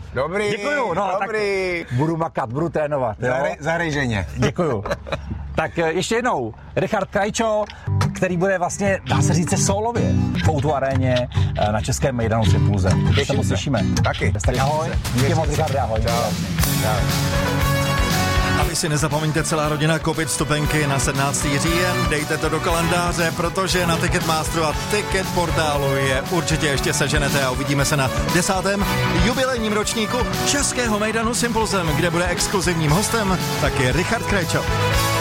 Dobrý, děkuju, no, dobrý. Tak budu makat, budu trénovat. Zahraj ženě. Děkuju. Tak ještě jednou, Richard Krajčo, který bude vlastně, dá se říct, solově v O2 aréně na českém mejdanu s Impulzem. Těším se. Slyšíme. Taky. Tak ahoj. Díky moc, Richarde, ahoj. Čau. A vy si nezapomeňte, celá rodina, koupit vstupenky na 17. říjen. Dejte to do kalendáře, protože na Ticketmasteru a Ticket portálu je určitě ještě seženete a uvidíme se na 10. jubilejním ročníku českého mejdanu s Impulzem, kde bude exkluzivním hostem taky Richard Krajčo.